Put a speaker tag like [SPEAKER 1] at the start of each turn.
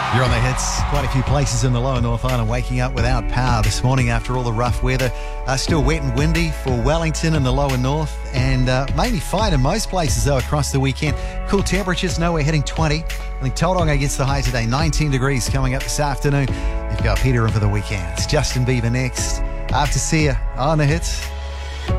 [SPEAKER 1] You're on the hits. Quite a few places in the lower North Island waking up without power this morning after all the rough weather. Still wet and windy for Wellington in the lower north, and mainly fine in most places though across the weekend. Cool temperatures, nowhere hitting 20. I think Tauranga gets the high today, 19 degrees coming up this afternoon. You've got Peter in for the weekend. It's Justin Bieber next. After see you on the hits.